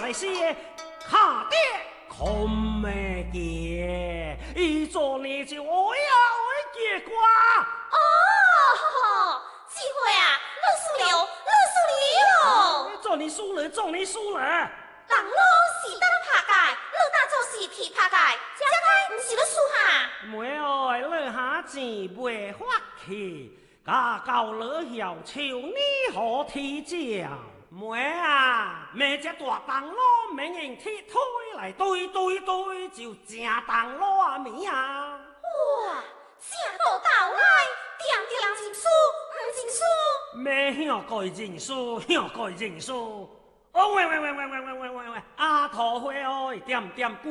来些下跌空没嘅，一做你就爱呀爱结果。 哦，机会啊， 做你输了，做你输了。 人路是当拍界，你当做是去拍界，这个不是你输哈。 袂爱你下钱袂发气，家教你要求你好体教。妹啊，咩只大当路免人铁腿来对就正当路啊面啊！ 哇，正道到来，点情书，唔情书。 咩向改情书，向改情书。哦喂，阿桃花哦，点